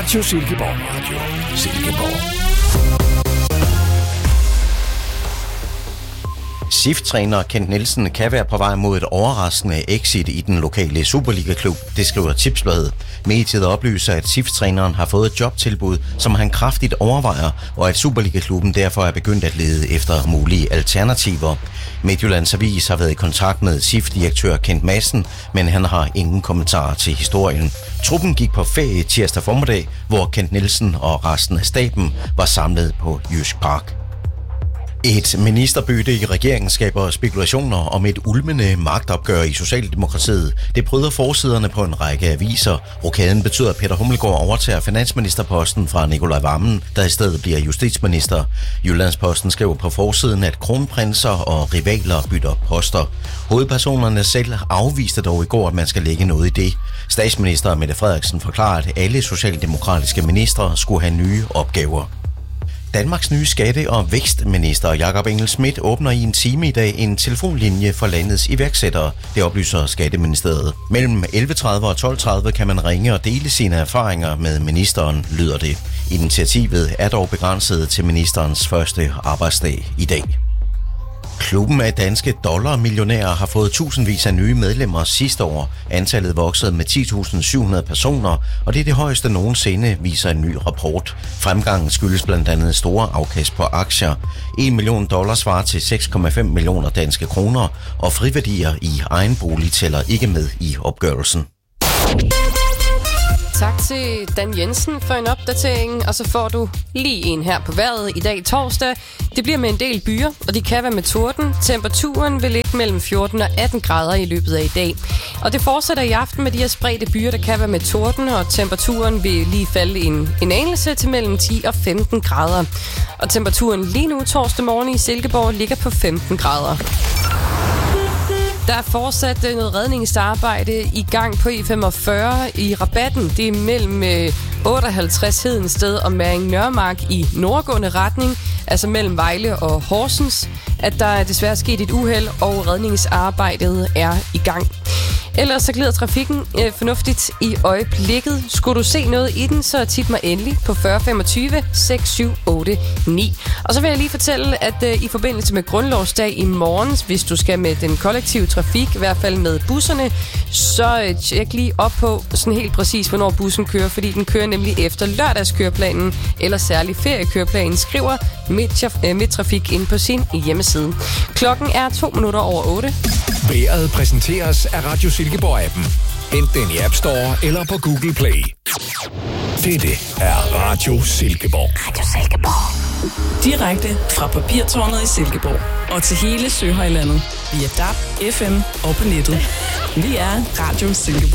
Radio Silkeborg. Radio Silkeborg. SIF-træner Kent Nielsen kan være på vej mod et overraskende exit i den lokale Superliga-klub, det skriver Tipsbladet. Mediet oplyser, at SIF-træneren har fået et jobtilbud, som han kraftigt overvejer, og at Superliga-klubben derfor er begyndt at lede efter mulige alternativer. Midtjyllands Avis har været i kontakt med SIF-direktør Kent Madsen, men han har ingen kommentarer til historien. Truppen gik på ferie tirsdag formiddag, hvor Kent Nielsen og resten af staben var samlet på Jysk Park. Et ministerbytte i regeringen skaber spekulationer om et ulmende magtopgør i Socialdemokratiet. Det bryder forsiderne på en række aviser. Rokaden betyder, at Peter Hummelgaard overtager finansministerposten fra Nicolai Wammen, der i stedet bliver justitsminister. Jyllandsposten skriver på forsiden, at kronprinser og rivaler bytter poster. Hovedpersonerne selv afviste dog i går, at man skal lægge noget i det. Statsminister Mette Frederiksen forklarer, at alle socialdemokratiske ministre skulle have nye opgaver. Danmarks nye skatte- og vækstminister Jakob Engel-Schmidt åbner i en time i dag en telefonlinje for landets iværksættere. Det oplyser Skatteministeriet. Mellem 11.30 og 12.30 kan man ringe og dele sine erfaringer med ministeren, lyder det. Initiativet er dog begrænset til ministerens første arbejdsdag i dag. Klubben af danske dollarmillionærer har fået tusindvis af nye medlemmer sidste år. Antallet voksede med 10.700 personer, og det er det højeste nogensinde, viser en ny rapport. Fremgangen skyldes blandt andet store afkast på aktier. $1 million svarer til 6,5 millioner danske kroner, og friværdier i egen bolig tæller ikke med i opgørelsen. Tak til Dan Jensen for en opdatering, og så får du lige en her på vejret i dag torsdag. Det bliver med en del byer, og de kan være med torden. Temperaturen vil ligge mellem 14 og 18 grader i løbet af i dag. Og det fortsætter i aften med de her spredte byer, der kan være med torden, og temperaturen vil lige falde en anelse til mellem 10 og 15 grader. Og temperaturen lige nu torsdag morgen i Silkeborg ligger på 15 grader. Der er fortsat noget redningsarbejde i gang på E45 i Rabatten. Det er mellem 58 Hedensted og Mæring Nørremark i nordgående retning, altså mellem Vejle og Horsens, at der er desværre sket et uheld, og redningsarbejdet er i gang. Ellers så glider trafikken fornuftigt i øjeblikket. Skulle du se noget i den, så tip mig endelig på 40 25 6789. Og så vil jeg lige fortælle, at i forbindelse med Grundlovsdag i morgen, hvis du skal med den kollektive trafik, i hvert fald med busserne, så tjek lige op på sådan helt præcis, hvornår bussen kører, fordi den kører nemlig efter lørdagskøreplanen, eller særlig ferieköreplanen, skriver Midtrafik ind på sin hjemmeside. Klokken er 8:02. Vejret præsenteres af Radio Silkeborg-appen. Hent den i App Store eller på Google Play. Dette er Radio Silkeborg. Radio Silkeborg. Direkte fra Papirtårnet i Silkeborg og til hele Søhøjlandet via DAB, FM og på nettet. Vi er Radio Silkeborg.